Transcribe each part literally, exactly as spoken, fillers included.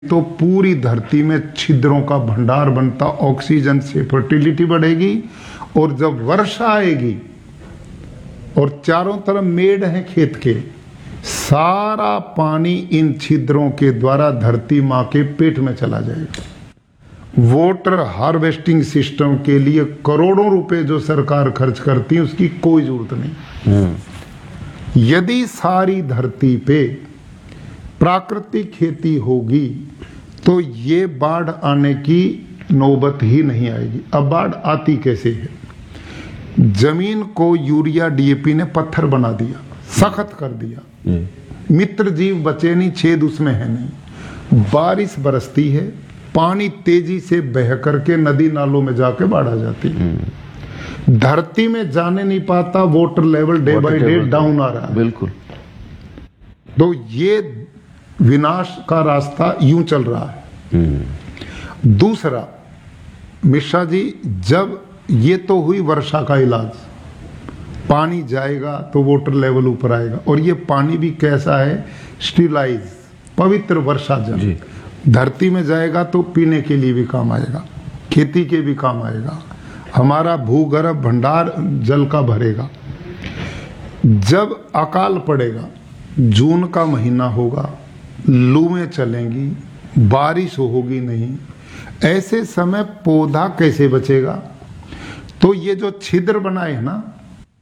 तो पूरी धरती में छिद्रों का भंडार बनता, ऑक्सीजन से फर्टिलिटी बढ़ेगी। और जब वर्षा आएगी और चारों तरफ मेड़ है खेत के, सारा पानी इन छिद्रों के द्वारा धरती माँ के पेट में चला जाएगा। वाटर हार्वेस्टिंग सिस्टम के लिए करोड़ों रुपए जो सरकार खर्च करती है उसकी कोई जरूरत नहीं। यदि सारी धरती पे प्राकृतिक खेती होगी तो ये बाढ़ आने की नौबत ही नहीं आएगी। अब बाढ़ आती कैसे है? जमीन को यूरिया डीएपी ने पत्थर बना दिया, सख्त कर दिया, मित्र जीव बचे नहीं, छेद उसमें है नहीं। बारिश बरसती है, पानी तेजी से बह करके नदी नालों में जाके बाढ़ आ जाती है। धरती में जाने नहीं पाता, water level day by day down आ रहा है। बिल्कुल। तो ये विनाश का रास्ता यूं चल रहा है। दूसरा, मिश्रा जी, जब ये तो हुई वर्षा का इलाज, पानी जाएगा तो वाटर लेवल ऊपर आएगा। और ये पानी भी कैसा है? स्टीलाइज, पवित्र वर्षा जल धरती में जाएगा तो पीने के लिए भी काम आएगा, खेती के भी काम आएगा, हमारा भूगर्भ भंडार जल का भरेगा। जब अकाल पड़ेगा, जून का महीना होगा, लूएं चलेंगी, बारिश होगी नहीं, ऐसे समय पौधा कैसे बचेगा? तो ये जो छिद्र बनाए है ना,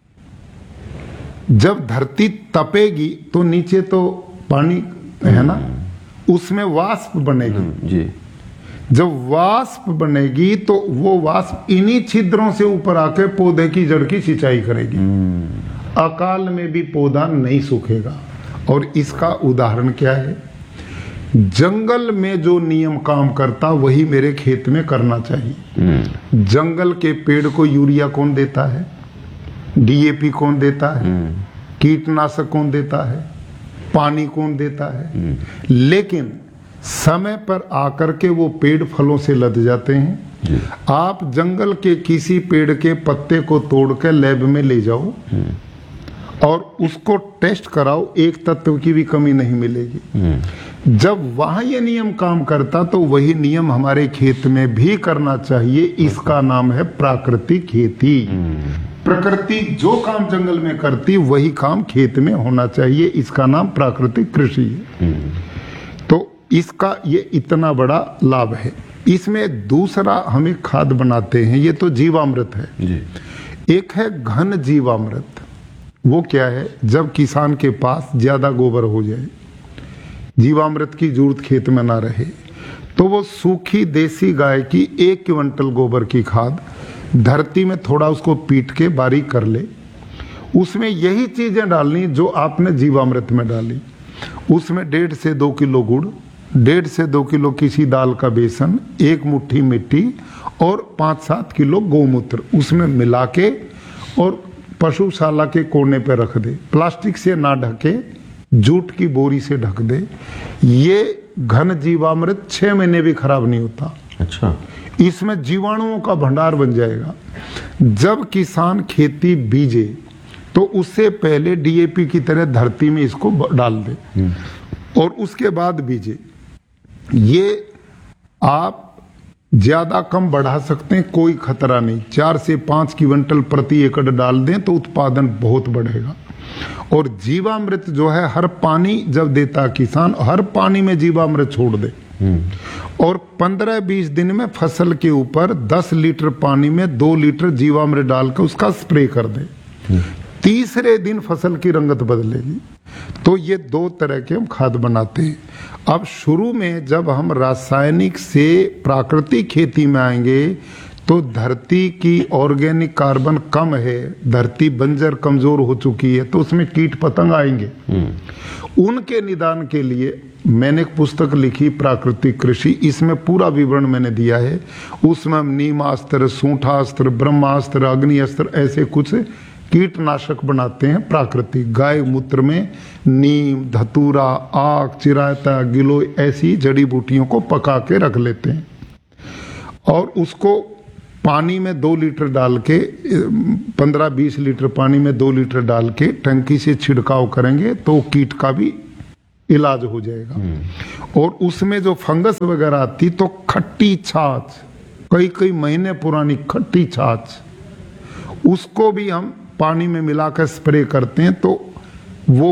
जब धरती तपेगी तो नीचे तो पानी है ना, उसमें वाष्प बनेगी जी। जब वाष्प बनेगी तो वो वाष्प इन्हीं छिद्रों से ऊपर आके पौधे की जड़ की सिंचाई करेगी। अकाल में भी पौधा नहीं सूखेगा। और इसका उदाहरण क्या है? जंगल में जो नियम काम करता वही मेरे खेत में करना चाहिए। जंगल के पेड़ को यूरिया कौन देता है? डीएपी कौन देता है? कीटनाशक कौन देता है? पानी कौन देता है? लेकिन समय पर आकर के वो पेड़ फलों से लद जाते हैं। आप जंगल के किसी पेड़ के पत्ते को तोड़ के लैब में ले जाओ और उसको टेस्ट कराओ, एक तत्व की भी कमी नहीं मिलेगी। जब वहां ये नियम काम करता तो वही नियम हमारे खेत में भी करना चाहिए। इसका नाम है प्राकृतिक खेती। प्रकृति जो काम जंगल में करती वही काम खेत में होना चाहिए। इसका नाम प्राकृतिक कृषि है। तो इसका ये इतना बड़ा लाभ है। इसमें दूसरा हम एक खाद बनाते हैं, ये तो जीवामृत है जी। एक है घन जीवामृत। वो क्या है? जब किसान के पास ज्यादा गोबर हो जाए, जीवामृत की जरूरत खेत में ना रहे, तो वो सूखी देसी गाय की एक क्विंटल गोबर की खाद धरती में थोड़ा उसको पीट के बारीक कर ले, उसमें यही चीजें डालनी जो आपने जीवामृत में डाली। उसमें डेढ़ से दो किलो गुड़, डेढ़ से दो किलो किसी दाल का बेसन, एक मुट्ठी मिट्टी और पाँच सात किलो गौमूत्र उसमें मिला के और पशुशाला के कोने पे रख दे। प्लास्टिक से ना ढके, जूट की बोरी से ढक दे। ये घन जीवामृत छह महीने भी खराब नहीं होता। अच्छा। इसमें जीवाणुओं का भंडार बन जाएगा। जब किसान खेती बीजे तो उससे पहले डीएपी की तरह धरती में इसको डाल दे और उसके बाद बीजे। ये आप ज्यादा कम बढ़ा सकते हैं, कोई खतरा नहीं। चार से पांच क्विंटल प्रति एकड़ डाल दें तो उत्पादन बहुत बढ़ेगा। और जीवामृत जो है, हर पानी जब देता किसान, हर पानी में जीवामृत छोड़ दे और पंद्रह बीस दिन में फसल के ऊपर दस लीटर पानी में दो लीटर जीवामृत डालकर उसका स्प्रे कर दे। तीसरे दिन फसल की रंगत बदलेगी। तो ये दो तरह के हम खाद बनाते हैं। अब शुरू में जब हम रासायनिक से प्राकृतिक खेती में आएंगे तो धरती की ऑर्गेनिक कार्बन कम है, धरती बंजर कमजोर हो चुकी है, तो उसमें कीट पतंग आएंगे। उनके निदान के लिए मैंने एक पुस्तक लिखी, प्राकृतिक कृषि। इसमें पूरा विवरण मैंने दिया है। उसमें हम नीमास्त्र, सूंठास्त्र, ब्रह्मास्त्र, अग्निअस्त्र ऐसे कुछ कीटनाशक बनाते हैं प्राकृतिक। गाय मूत्र में नीम, धतूरा, आक, चिरायता, गिलोय ऐसी जड़ी बूटियों को पका के रख लेते हैं और उसको पानी में दो लीटर डाल के, पंद्रह बीस लीटर पानी में दो लीटर डाल के टंकी से छिड़काव करेंगे तो कीट का भी इलाज हो जाएगा। और उसमें जो फंगस वगैरह आती तो खट्टी छाछ, कई कई महीने पुरानी खट्टी छाछ, उसको भी हम पानी में मिलाकर स्प्रे करते हैं तो वो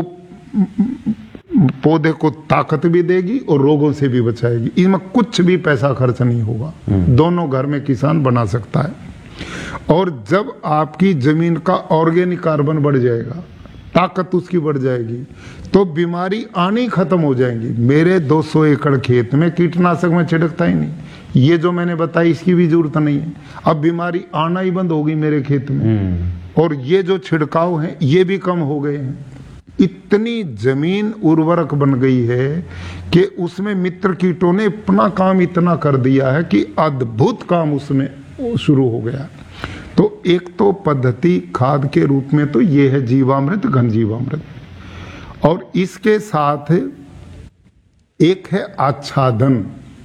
पौधे को ताकत भी देगी और रोगों से भी बचाएगी। इसमें कुछ भी पैसा खर्च नहीं होगा, दोनों घर में किसान बना सकता है। और जब आपकी जमीन का ऑर्गेनिक कार्बन बढ़ जाएगा, ताकत उसकी बढ़ जाएगी, तो बीमारी आनी खत्म हो जाएंगी। मेरे दो सौ एकड़ खेत में कीटनाशक में छिड़कता ही नहीं, ये जो मैंने बताया इसकी भी जरूरत नहीं है। अब बीमारी आना ही बंद होगी मेरे खेत में, और ये जो छिड़काव है ये भी कम हो गए हैं। इतनी जमीन उर्वरक बन गई है कि उसमें मित्र कीटों ने अपना काम इतना कर दिया है कि अद्भुत काम उसमें शुरू हो गया। तो एक तो पद्धति खाद के रूप में तो ये है जीवामृत, घन जीवामृत, और इसके साथ एक है आच्छादन,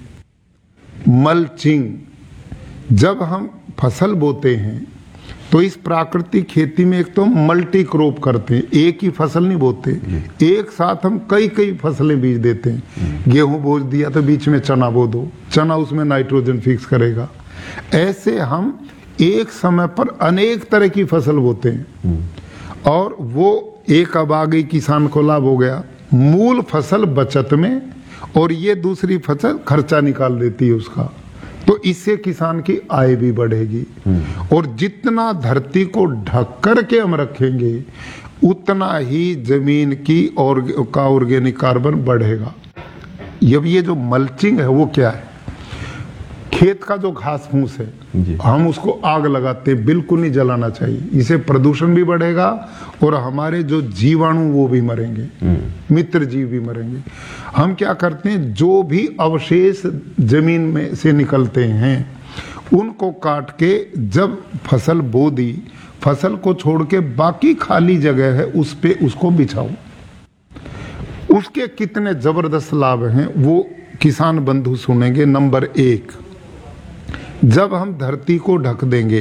मल्चिंग। जब हम फसल बोते हैं तो इस प्राकृतिक खेती में एक तो मल्टी क्रॉप करते हैं, एक ही फसल नहीं बोते, एक साथ हम कई कई फसलें बीज देते हैं। गेहूं बोझ दिया तो बीच में चना बो दो, चना उसमें नाइट्रोजन फिक्स करेगा। ऐसे हम एक समय पर अनेक तरह की फसल बोते हैं, और वो एक अब आ गई, किसान को लाभ हो गया, मूल फसल बचत में, और ये दूसरी फसल खर्चा निकाल देती है उसका। तो इससे किसान की आय भी बढ़ेगी, और जितना धरती को ढक कर के हम रखेंगे उतना ही जमीन की और का ऑर्गेनिक कार्बन बढ़ेगा। अब ये जो मल्चिंग है वो क्या है? खेत का जो घास फूस है हम उसको आग लगाते हैं, बिल्कुल नहीं जलाना चाहिए। इससे प्रदूषण भी बढ़ेगा और हमारे जो जीवाणु वो भी मरेंगे, मित्र जीव भी मरेंगे। हम क्या करते हैं, जो भी अवशेष जमीन में से निकलते हैं उनको काट के जब फसल बो दी, फसल को छोड़ के बाकी खाली जगह है उस पे उसको बिछाओ। उसके कितने जबरदस्त लाभ हैं वो किसान बंधु सुनेंगे। नंबर एक, जब हम धरती को ढक देंगे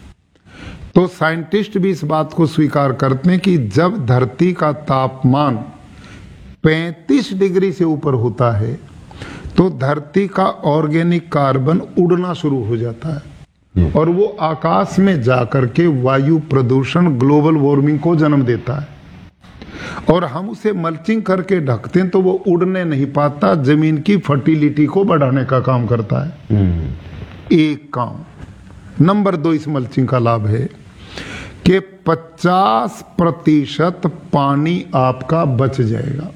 तो साइंटिस्ट भी इस बात को स्वीकार करते हैं कि जब धरती का तापमान पैंतीस डिग्री से ऊपर होता है तो धरती का ऑर्गेनिक कार्बन उड़ना शुरू हो जाता है, और वो आकाश में जाकर के वायु प्रदूषण, ग्लोबल वार्मिंग को जन्म देता है। और हम उसे मल्चिंग करके ढकते हैं तो वो उड़ने नहीं पाता, जमीन की फर्टिलिटी को बढ़ाने का काम करता है। एक काम। नंबर दो, इस मल्चिंग का लाभ है कि पचास प्रतिशत पानी आपका बच जाएगा।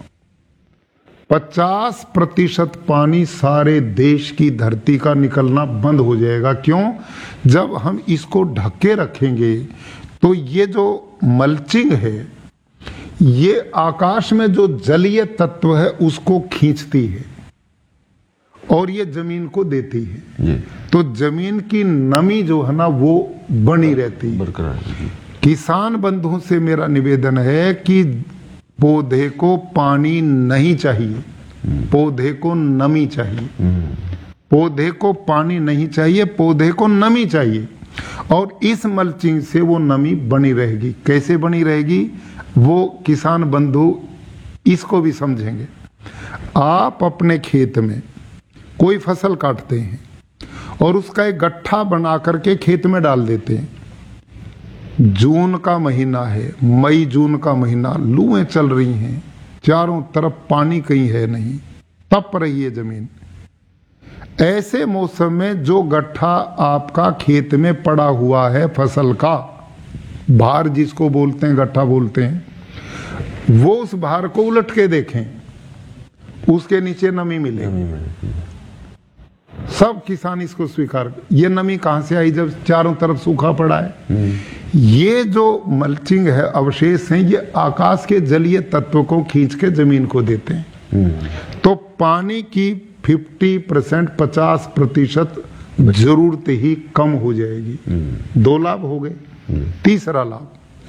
पचास प्रतिशत पानी सारे देश की धरती का निकलना बंद हो जाएगा। क्यों? जब हम इसको ढक के रखेंगे तो ये जो मल्चिंग है ये आकाश में जो जलीय तत्व है उसको खींचती है और ये जमीन को देती है। तो जमीन की नमी जो है ना वो बनी रहती है, बरकरार। किसान बंधुओं से मेरा निवेदन है कि पौधे को पानी नहीं चाहिए, पौधे को नमी चाहिए। पौधे को पानी नहीं चाहिए, पौधे को नमी चाहिए। और इस मल्चिंग से वो नमी बनी रहेगी। कैसे बनी रहेगी वो किसान बंधु इसको भी समझेंगे। आप अपने खेत में कोई फसल काटते हैं और उसका एक गट्ठा बना करके खेत में डाल देते हैं। जून का महीना है, मई जून का महीना, लूएं चल रही हैं, चारों तरफ पानी कहीं है नहीं, तप रही है जमीन। ऐसे मौसम में जो गट्ठा आपका खेत में पड़ा हुआ है फसल का भार, जिसको बोलते हैं गट्ठा बोलते हैं, वो उस भार को उलट के देखें, उसके नीचे नमी मिलेगी। सब किसान इसको स्वीकार। ये नमी कहां से आई जब चारों तरफ सूखा पड़ा है? ये जो मल्चिंग है, अवशेष हैं, ये आकाश के जलीय तत्व को खींच के जमीन को देते हैं। तो पानी की पचास परसेंट पचास प्रतिशत जरूरत ही कम हो जाएगी। दो लाभ हो गए। तीसरा लाभ,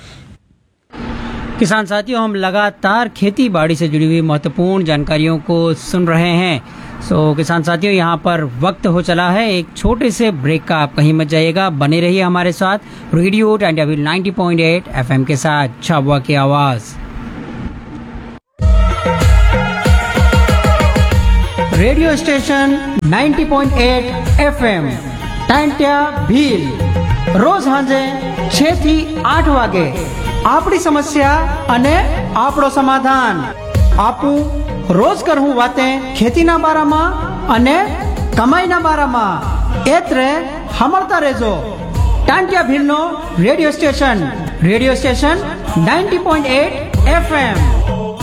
किसान साथियों, हम लगातार खेती बाड़ी से जुड़ी हुई महत्वपूर्ण जानकारियों को सुन रहे हैं। सो किसान साथियों, यहाँ पर वक्त हो चला है एक छोटे से ब्रेक का। आप कहीं मत जाइएगा, बने रहिए हमारे साथ रेडियो टाइमटेबल नब्बे पॉइंट आठ एफएम के साथ, झाबुआ की आवाज। Radio station ninety point eight FM ટાંટિયા Bhil રોજ સાંજે છ થી આઠ વાગે આપણી સમસ્યા અને આપણો સમાધાન આપું રોજ કરવું વાતે ખેતીના બારામાં અને કમાઈના બારામાં એત્રે સાંભળતા રહેજો ટાંટિયા ભીલનો radio station radio station ninety point eight FM